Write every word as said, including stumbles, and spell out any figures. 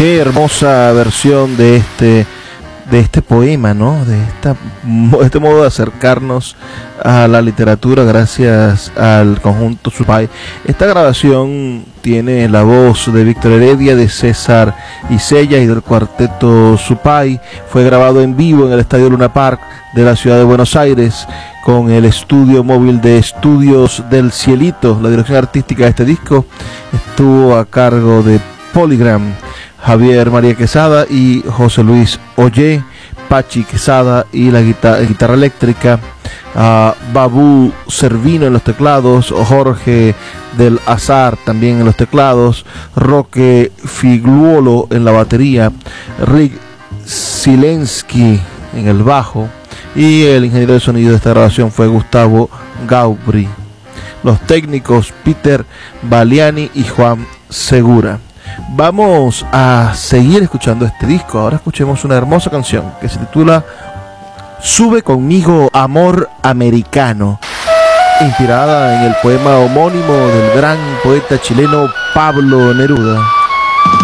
Qué hermosa versión de este de este poema, ¿no? De esta, este modo de acercarnos a la literatura gracias al conjunto Supay. Esta grabación tiene la voz de Víctor Heredia, de César Isella y del cuarteto Supay. Fue grabado en vivo en el Estadio Luna Park de la ciudad de Buenos Aires con el estudio móvil de Estudios del Cielito. La dirección artística de este disco estuvo a cargo de Polygram, Javier María Quesada y José Luis Ollé, Pachi Quesada y la guitarra, guitarra eléctrica, uh, Babú Servino en los teclados, Jorge del Azar también en los teclados, Roque Figluolo en la batería, Rick Silensky en el bajo, y el ingeniero de sonido de esta grabación fue Gustavo Gaubri. Los técnicos Peter Baliani y Juan Segura. Vamos a seguir escuchando este disco. Ahora escuchemos una hermosa canción que se titula Sube conmigo, amor americano, inspirada en el poema homónimo del gran poeta chileno Pablo Neruda.